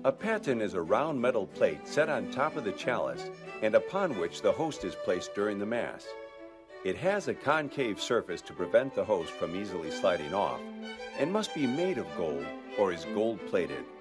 A paten is a round metal plate set on top of the chalice and upon which the host is placed during the Mass. It has a concave surface to prevent the host from easily sliding off and must be made of gold or is gold-plated.